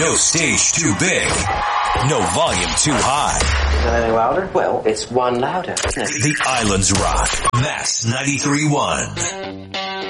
No stage too big. No volume too high. Is it any louder? Well, it's one louder. The Islands Rock. Max 93.1.